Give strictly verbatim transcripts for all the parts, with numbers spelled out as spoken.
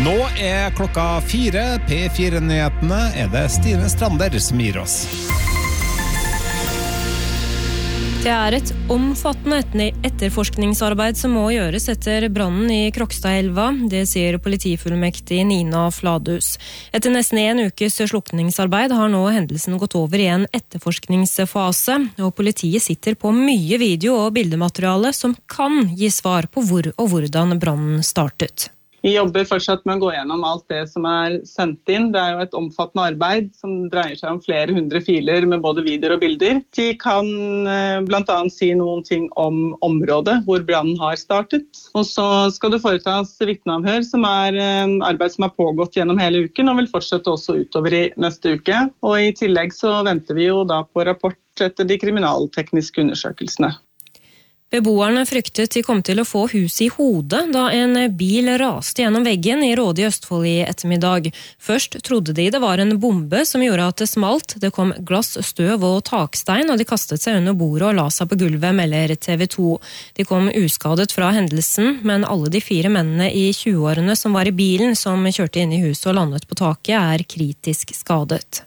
Nå er klokka fire, P fire-nyhetene er det Stine Strander som gir oss. Det er et omfattende etterforskningsarbeid som må gjøres etter brannen i Krokstadelva, det sier politifullmektig Nina Fladhus. Etter nesten en ukes slukningsarbeid har nå hendelsen gått over i en etterforskningsfase, og politiet sitter på mye video- og bildemateriale som kan gi svar på hvor og hvordan brannen startet. Vi jobber fortsatt med å gå gjennom alt det som er sendt inn. Det er jo et omfattende arbeid som dreier seg om flere hundre filer med både videoer og bilder. De kan blant annet si noen ting om området hvor brannen har startet. Og så skal det foretas vitneavhør, som er arbeid som er pågått gjennom hele uken og vil fortsette også utover i neste uke. Og i tillegg så venter vi jo da på rapport etter de kriminaltekniske undersøkelsene. Beboerne fryktet de kom til å få huset i hodet da en bil raste gjennom veggen i Råde i Østfold i ettermiddag. Først trodde de det var en bombe som gjorde at det smalt. Det kom glass, støv og takstein, og de kastet seg under bordet og la seg på gulvet, melder T V to. De kom uskadet fra hendelsen, men alle de fire mennene i tjueårene som var i bilen som kjørte inn i huset og landet på taket, er kritisk skadet.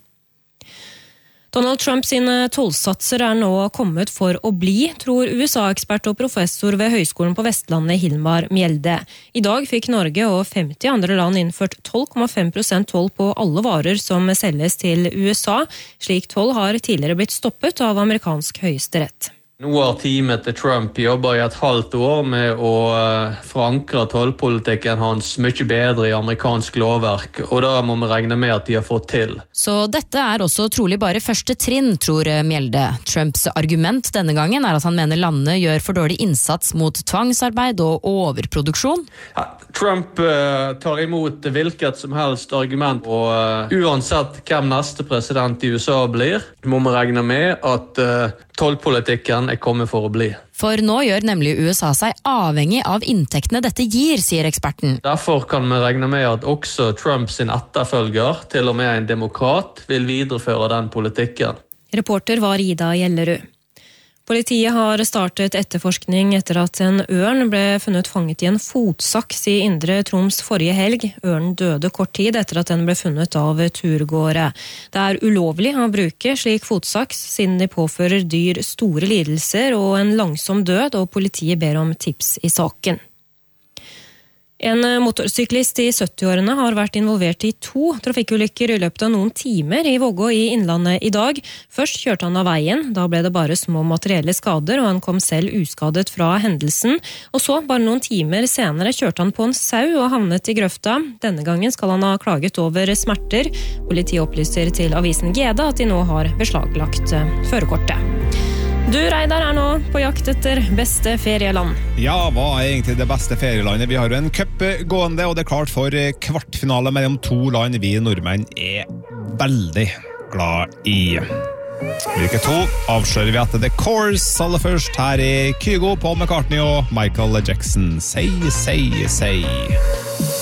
Donald Trump sine tollsatser er nå kommet for å bli, tror U S A-ekspert og professor ved Høgskolen på Vestlandet Hilmar Mjelde. I dag fikk Norge og femti andre land innført tolv komma fem prosent toll på alle varer som selges til U S A. Slik toll har tidligere blitt stoppet av amerikansk høyesterett. Nå har teamet til Trump jobbet i et halvt år med å forankre tollpolitikken hans mye bedre i amerikansk lovverk, og da må vi regne med at de har fått til. Så dette er også trolig bare første trinn, tror Mjelde. Trumps argument denne gangen er at han mener landet gjør for dårlig innsats mot tvangsarbeid og overproduksjon. Ja, Trump uh, tar imot hvilket som helst argument, og uh, uansett hvem neste president i U S A blir, må vi regne med at uh, tollpolitikken er kommet for å bli. For nå gjør nemlig U S A seg avhengig av inntektene dette gir, sier eksperten. Derfor kan vi regne med at også Trumps etterfølger, til og med en demokrat, vil videreføre den politikken. Reporter var Ida Gjellerud. Politiet har startet etterforskning etter at en ørn ble funnet fanget i en fotsaks i Indre Troms forrige helg. Ørnen døde kort tid etter at den ble funnet av turgåere. Det er ulovlig å bruke slik fotsaks, siden de påfører dyr store lidelser og en langsom død, og politiet ber om tips i saken. En motorsyklist i syttiårene har vært involvert i to trafikkulykker i løpet av noen timer i Vågå i Innlandet i dag. Først kjørte han av veien, da ble det bare små materielle skader, og han kom selv uskadet fra hendelsen. Og så, bare noen timer senere, kjørte han på en sau og havnet i grøfta. Denne gangen skal han ha klaget over smerter. Politiet opplyser til avisen G D at de nå har beslaglagt førerkortet. Du, Reidar, er nå på jakt etter beste ferieland. Ja, hva er egentlig det beste ferielandet? Vi har jo en cup gående, og det er klart for kvartfinale mellom to land vi nordmenn er veldig glad i. Hvilke to avslører vi etter The Course aller først her i Kygo, Paul McCartney og Michael Jackson. Say, say, say.